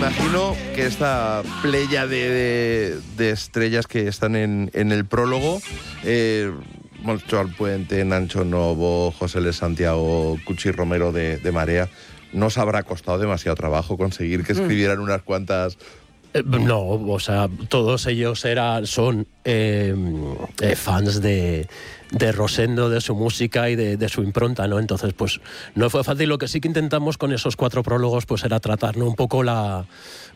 imagino que esta playa de estrellas que están en el prólogo, Moncho Alpuente, Nacho Novo, José L. Santiago, Cuchi Romero de Marea, ¿no os habrá costado demasiado trabajo conseguir que escribieran unas cuantas? No, o sea, todos ellos son fans de Rosendo, de su música y de su impronta, ¿no? Entonces, pues no fue fácil. Lo que sí que intentamos con esos 4 prólogos pues era tratar, ¿no?, un poco